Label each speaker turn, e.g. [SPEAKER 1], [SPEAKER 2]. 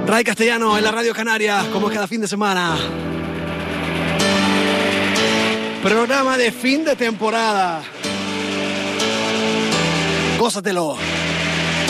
[SPEAKER 1] Ray Castellano en la Radio Canaria, como cada fin de semana. Programa de fin de temporada. Gózatelo.